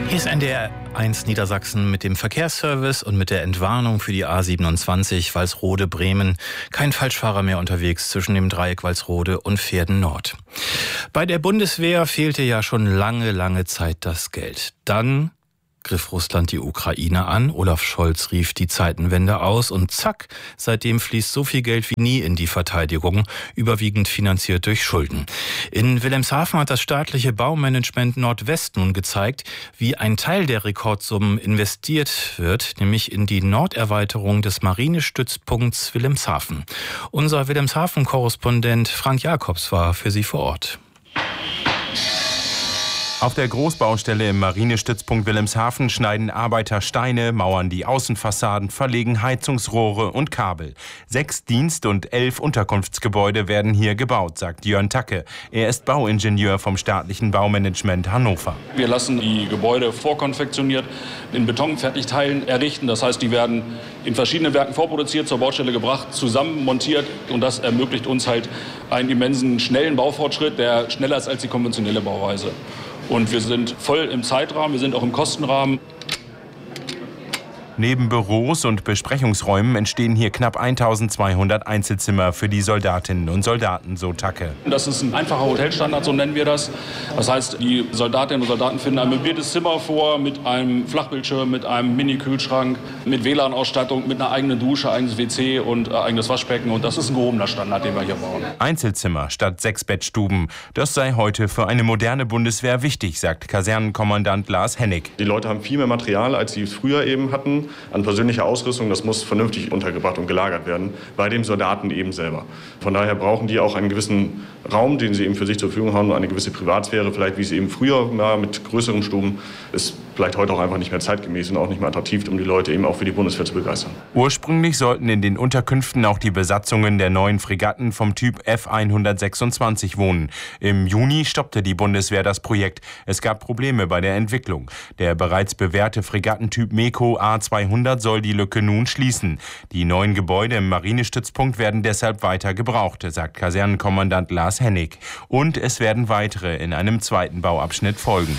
Hier ist NDR 1 Niedersachsen mit dem Verkehrsservice und mit der Entwarnung für die A27 Walsrode-Bremen. Kein Falschfahrer mehr unterwegs zwischen dem Dreieck Walsrode und Verden Nord. Bei der Bundeswehr fehlte ja schon lange Zeit das Geld. Dann griff Russland die Ukraine an, Olaf Scholz rief die Zeitenwende aus und zack, seitdem fließt so viel Geld wie nie in die Verteidigung, überwiegend finanziert durch Schulden. In Wilhelmshaven hat das staatliche Baumanagement Nordwest nun gezeigt, wie ein Teil der Rekordsummen investiert wird, nämlich in die Norderweiterung des Marinestützpunkts Wilhelmshaven. Unser Wilhelmshaven-Korrespondent Frank Jakobs war für Sie vor Ort. Auf der Großbaustelle im Marinestützpunkt Wilhelmshaven schneiden Arbeiter Steine, mauern die Außenfassaden, verlegen Heizungsrohre und Kabel. 6 Dienst- und 11 Unterkunftsgebäude werden hier gebaut, sagt Jörn Tacke. Er ist Bauingenieur vom staatlichen Baumanagement Hannover. Wir lassen die Gebäude vorkonfektioniert in Betonfertigteilen errichten. Das heißt, die werden in verschiedenen Werken vorproduziert, zur Baustelle gebracht, zusammen montiert. Und das ermöglicht uns halt einen immensen, schnellen Baufortschritt, der schneller ist als die konventionelle Bauweise. Und wir sind voll im Zeitrahmen, wir sind auch im Kostenrahmen. Neben Büros und Besprechungsräumen entstehen hier knapp 1200 Einzelzimmer für die Soldatinnen und Soldaten, so Tacke. Das ist ein einfacher Hotelstandard, so nennen wir das. Das heißt, die Soldatinnen und Soldaten finden ein möbliertes Zimmer vor mit einem Flachbildschirm, mit einem Mini-Kühlschrank, mit WLAN-Ausstattung, mit einer eigenen Dusche, eigenes WC und eigenes Waschbecken. Und das ist ein gehobener Standard, den wir hier bauen. Einzelzimmer statt 6 Bettstuben. Das sei heute für eine moderne Bundeswehr wichtig, sagt Kasernenkommandant Lars Hennig. Die Leute haben viel mehr Material, als sie es früher eben hatten. An persönlicher Ausrüstung, das muss vernünftig untergebracht und gelagert werden, bei dem Soldaten eben selber. Von daher brauchen die auch einen gewissen Raum, den sie eben für sich zur Verfügung haben, eine gewisse Privatsphäre, vielleicht wie es eben früher war mit größeren Stuben, ist vielleicht heute auch einfach nicht mehr zeitgemäß und auch nicht mehr attraktiv, um die Leute eben auch für die Bundeswehr zu begeistern. Ursprünglich sollten in den Unterkünften auch die Besatzungen der neuen Fregatten vom Typ F-126 wohnen. Im Juni stoppte die Bundeswehr das Projekt. Es gab Probleme bei der Entwicklung. Der bereits bewährte Fregattentyp MEKO A200 soll die Lücke nun schließen. Die neuen Gebäude im Marinestützpunkt werden deshalb weiter gebraucht, sagt Kasernenkommandant Lars Hennig. Und es werden weitere in einem zweiten Bauabschnitt folgen.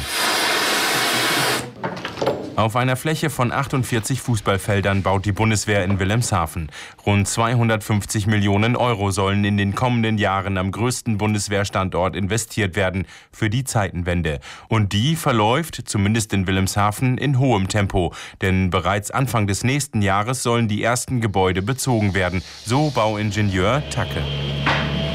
Auf einer Fläche von 48 Fußballfeldern baut die Bundeswehr in Wilhelmshaven. Rund 250 Millionen Euro sollen in den kommenden Jahren am größten Bundeswehrstandort investiert werden für die Zeitenwende. Und die verläuft, zumindest in Wilhelmshaven, in hohem Tempo. Denn bereits Anfang des nächsten Jahres sollen die ersten Gebäude bezogen werden, so Bauingenieur Tacke.